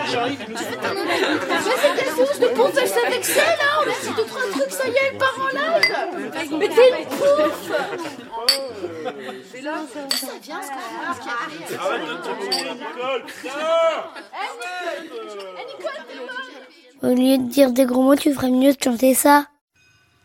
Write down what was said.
c'était source de pompage avec ça, là. On a dit 2-3 trucs, ça y est, elle part en live. Mais t'es une pouffe. Et là, ça vient, ce qu'on qui arrive. Arrête de te tirer la gueule, putain. Nicole, t'es molle. Au lieu de dire des gros mots, tu ferais mieux de chanter ça.